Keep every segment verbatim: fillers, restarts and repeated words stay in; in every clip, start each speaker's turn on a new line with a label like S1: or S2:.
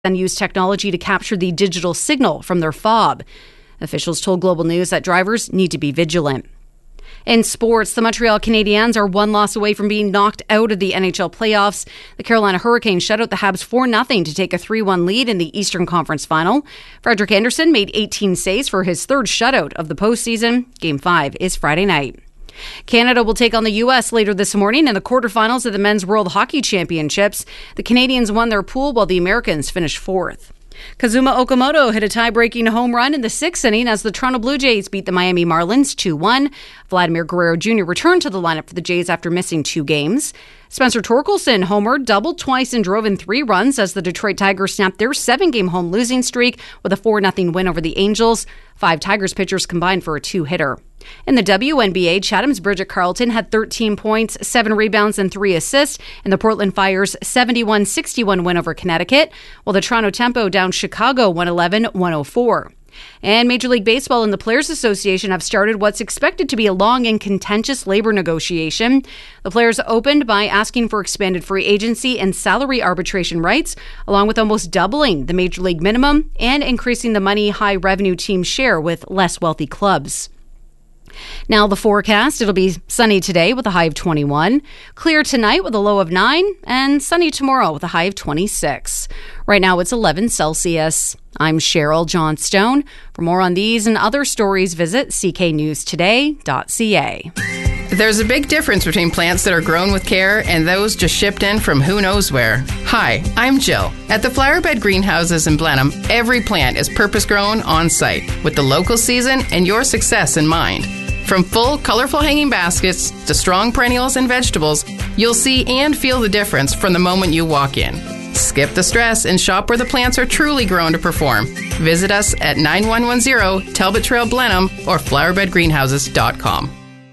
S1: then use technology to capture the digital signal from their fob. Officials told Global News that drivers need to be vigilant. In sports, the Montreal Canadiens are one loss away from being knocked out of the N H L playoffs. The Carolina Hurricanes shut out the Habs four nothing to take a three one lead in the Eastern Conference Final. Frederik Andersen made eighteen saves for his third shutout of the postseason. Game five is Friday night. Canada will take on the U S later this morning in the quarterfinals of the Men's World Hockey Championships. The Canadians won their pool while the Americans finished fourth. Kazuma Okamoto hit a tie-breaking home run in the sixth inning as the Toronto Blue Jays beat the Miami Marlins two one. Vladimir Guerrero Junior returned to the lineup for the Jays after missing two games. Spencer Torkelson homered, doubled twice, and drove in three runs as the Detroit Tigers snapped their seven-game home losing streak with a four nothing win over the Angels. Five Tigers pitchers combined for a two-hitter. In the W N B A, Chatham's Bridget Carlton had thirteen points, seven rebounds, and three assists in the Portland Fire's seventy-one sixty-one win over Connecticut, while the Toronto Tempo downed Chicago one eleven one oh four. And Major League Baseball and the Players Association have started what's expected to be a long and contentious labor negotiation. The players opened by asking for expanded free agency and salary arbitration rights, along with almost doubling the Major League minimum and increasing the money high revenue teams share with less wealthy clubs. Now the forecast, it'll be sunny today with a high of twenty-one, clear tonight with a low of nine, and sunny tomorrow with a high of twenty-six. Right now it's eleven Celsius. I'm Cheryl Johnstone. For more on these and other stories, visit c k news today dot c a.
S2: There's a big difference between plants that are grown with care and those just shipped in from who knows where. Hi, I'm Jill. At the Flowerbed Greenhouses in Blenheim, every plant is purpose-grown on-site with the local season and your success in mind. From full, colorful hanging baskets to strong perennials and vegetables, you'll see and feel the difference from the moment you walk in. Skip the stress and shop where the plants are truly grown to perform. Visit us at nine one one zero Talbot Trail Blenheim or flowerbed greenhouses dot com.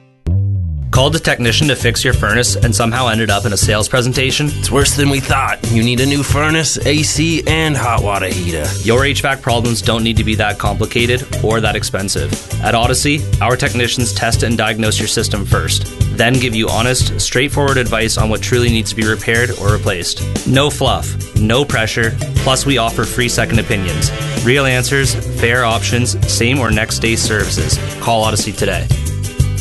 S3: Called a technician to fix your furnace and somehow ended up in a sales presentation?
S4: It's worse than we thought. You need a new furnace, A C, and hot water heater.
S3: Your H V A C problems don't need to be that complicated or that expensive. At Odyssey, our technicians test and diagnose your system first, then give you honest, straightforward advice on what truly needs to be repaired or replaced. No fluff, no pressure, plus we offer free second opinions. Real answers, fair options, same or next day services. Call Odyssey today.